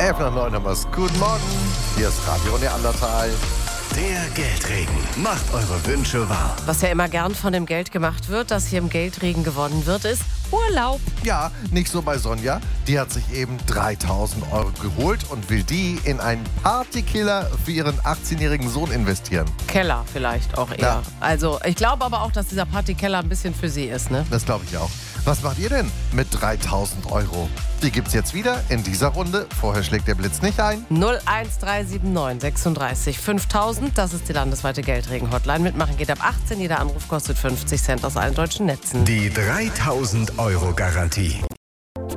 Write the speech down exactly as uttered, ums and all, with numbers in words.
elf nach neun haben wir's. Guten Morgen. Hier ist Radio Neandertal. Der Geldregen macht eure Wünsche wahr. Was ja immer gern von dem Geld gemacht wird, das hier im Geldregen gewonnen wird, ist Urlaub. Ja, nicht so bei Sonja. Die hat sich eben dreitausend Euro geholt und will die in einen Partykiller für ihren achtzehnjährigen Sohn investieren. Keller vielleicht auch eher. Ja. Also ich glaube aber auch, dass dieser Partykeller ein bisschen für sie ist, ne? Das glaube ich auch. Was macht ihr denn mit dreitausend Euro? Die gibt's jetzt wieder in dieser Runde. Vorher schlägt der Blitz nicht ein. null eins drei sieben neun sechsunddreißig fünftausend, das ist die landesweite Geldregen-Hotline. Mitmachen geht ab achtzehn, jeder Anruf kostet fünfzig Cent aus allen deutschen Netzen. Die dreitausend Euro Garantie.